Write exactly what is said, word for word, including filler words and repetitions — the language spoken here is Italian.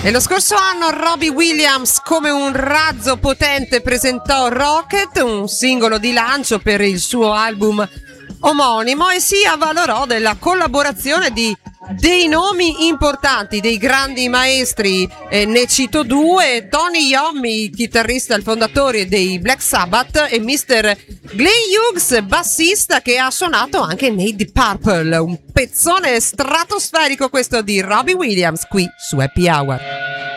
E lo scorso anno Robbie Williams, come un razzo potente, presentò Rocket, un singolo di lancio per il suo album omonimo, e si avvalorò della collaborazione di dei nomi importanti, dei grandi maestri. Eh, ne cito due: Tony Iommi, chitarrista e il fondatore dei Black Sabbath, e mister Glenn Hughes, bassista, che ha suonato anche nei Deep Purple. Un pezzone stratosferico questo di Robbie Williams qui su Happy Hour.